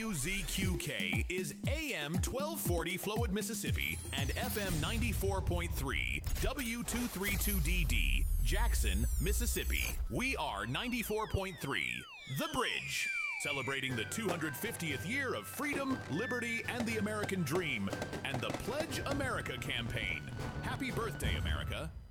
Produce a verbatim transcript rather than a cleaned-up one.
W Z Q K is A M twelve forty Flowood, Mississippi, and F M ninety-four point three W two thirty-two D D Jackson, Mississippi. We are ninety-four point three The Bridge, celebrating the two hundred fiftieth year of freedom, liberty, and the American dream, and the Pledge America campaign. Happy birthday, America.